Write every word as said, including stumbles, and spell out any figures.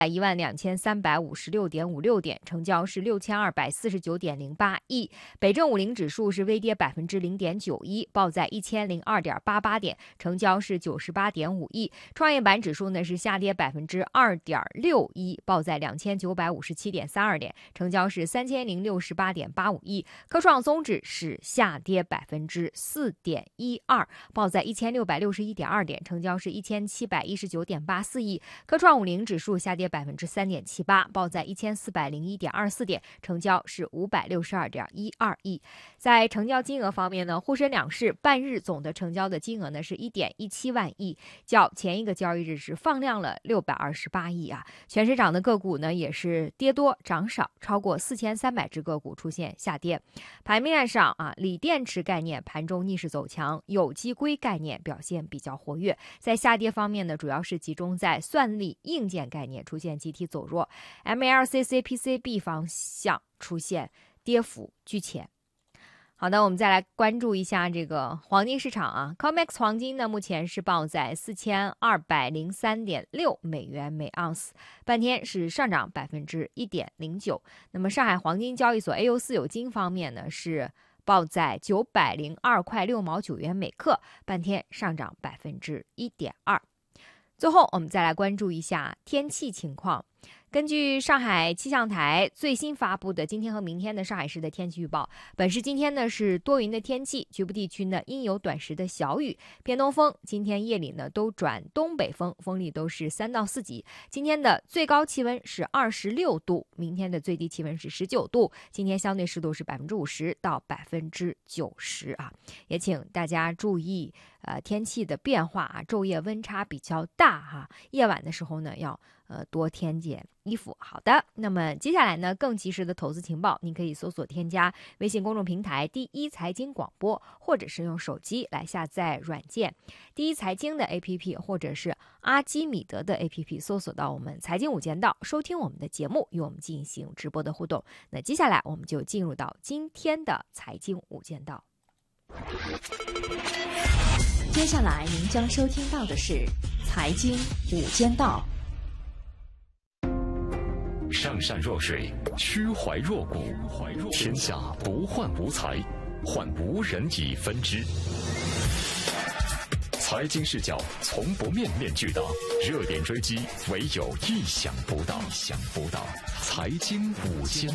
一万两千三百五十六点五六点，成交是六千二百四十九点零八亿。北证五零指数是微跌百分之零点九一，报在一千零二点八八点，成交是九十八点五亿。创业板指数呢是下跌百分之二点六一，报在两千九百五十七点三二点，成交是三千零六十八点八五亿。科创综指是下跌百分之四点一二，报在一千六百六十一点二点，成交是一千七百一十九点八四亿。科创五零指数下跌百分之三点七八，报在一千四百零一点二四点，成交是五百六十二点一二亿。在成交金额方面呢，沪深两市半日总的成交的金额呢是一点一七万亿，较前一个交易日是放量了六百二十八亿啊。全市场的个股呢也是跌多涨少，超过四千三百只个股出现下跌。盘面上啊，锂电池概念盘中逆势走强，有机硅概念表现比较活跃。在下跌方面呢，主要是集中在算力硬件概念出现集体走弱 ，M L C C P C B 方向出现跌幅居前。好的，我们再来关注一下这个黄金市场啊 ，C O M E X 黄金呢目前是报在四千二百零三点六美元每盎司，半天是上涨百分之一点零九。那么上海黄金交易所 A 六 四有金方面呢是报在九百零二块六毛九元每克，半天上涨百分之一点二。最后，我们再来关注一下天气情况。根据上海气象台最新发布的今天和明天的上海市的天气预报，本市今天呢是多云的天气，局部地区呢应有短时的小雨，偏东风，今天夜里呢都转东北风，风力都是三到四级。今天的最高气温是二十六度，明天的最低气温是十九度，今天相对湿度是百分之五十到百分之九十啊，也请大家注意呃天气的变化啊，昼夜温差比较大哈、啊，夜晚的时候呢要呃多添件衣服。好的，那么接下来呢，更及时的投资情报，您可以搜索添加微信公众平台第一财经广播，或者是用手机来下载软件第一财经的 A P P， 或者是阿基米德的 A P P， 搜索到我们财经五间道，收听我们的节目，与我们进行直播的互动。那接下来我们就进入到今天的财经五间道。 接下来您将收听到的是财经五间道。 上善若水，曲怀若谷，天下不患无才，患无人以分之。财经视角从不面面俱到，热点追击唯有意想不到。意想不到，财经五间